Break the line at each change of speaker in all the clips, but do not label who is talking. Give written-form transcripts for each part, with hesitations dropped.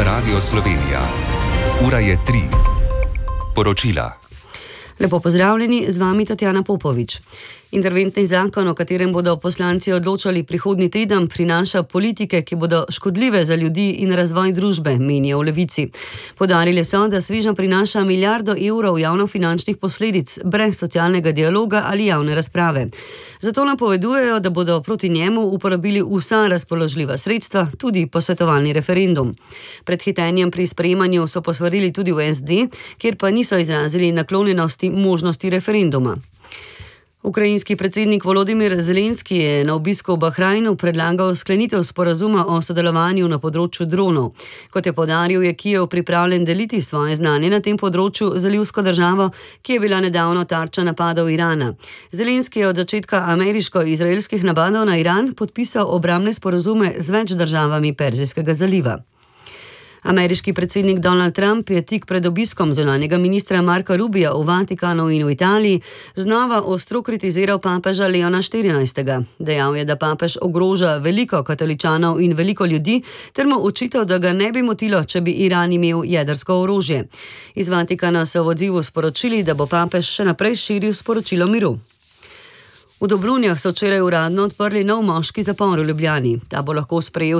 Radio Slovenija. Ura je 3. Poročila.
Lepo pozdravljeni, z vami Tatjana Popovič. Interventni zakon, o katerem bodo poslanci odločali prihodnji teden, prinaša politike, ki bodo škodljive za ljudi in razvoj družbe, menijo v Levici. Poudarili so, da svežnj prinaša milijardo evrov javnofinančnih posledic, brez socialnega dialoga ali javne razprave. Zato napovedujejo, da bodo proti njemu uporabili vsa razpoložljiva sredstva, tudi posvetovalni referendum. Pred hitenjem pri sprejemanju so posvarili tudi v SD, kjer pa niso izrazili naklonjenosti možnosti referenduma. Ukrajinski predsednik Volodimir Zelenski je na obisku v Bahrajnu predlagal sklenitev sporazuma o sodelovanju na področju dronov. Kot je poudaril, je Kijev pripravljen deliti svoje znanje na tem področju z zalivsko državo, ki je bila nedavno tarča napadov Irana. Zelenski je od začetka ameriško-izraelskih napadov na Iran podpisal obrambne sporazume z več državami Perzijskega zaliva. Ameriški predsednik Donald Trump je tik pred obiskom zunanjega ministra Marka Rubija v Vatikanu in v Italiji znova ostro kritiziral papeža Leona XIV. Dejal je, da papež ogroža veliko katoličanov in veliko ljudi, ter mu očital, da ga ne bi motilo, če bi Iran imel jedrsko orožje. Iz Vatikana so v odzivu sporočili, da bo papež še naprej širil sporočilo miru. V Dobrunjah so včeraj uradno odprli nov moški zapor v Ljubljani. Ta bo lahko sprejel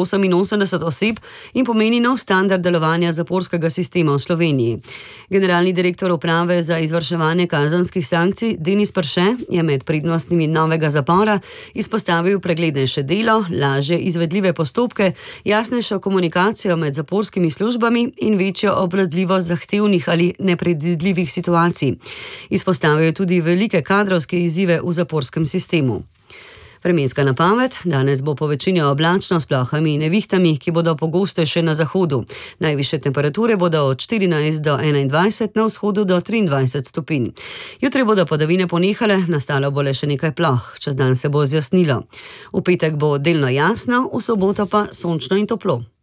388 oseb in pomeni nov standard delovanja zaporskega sistema v Sloveniji. Generalni direktor uprave za izvrševanje kazenskih sankcij Denis Perše je med prednostmi novega zapora izpostavil preglednejše delo, lažje izvedljive postopke, jasnejšo komunikacijo med zaporskimi službami in večjo obvladljivost zahtevnih ali nepredvidljivih situacij. Izpostavil je tudi velike kadrovske izzive v zaporskem sistemu. Vremenska napoved: danes bo po večini oblačno s plohami in nevihtami, ki bodo pogostejše na zahodu. Najvišje temperature bodo od 14 do 21, na vzhodu do 23 stopinj. Jutri bodo padavine ponehale, nastalo bo le še nekaj ploh, čez dan se bo zjasnilo. V petek bo delno jasno, v soboto pa sončno in toplo.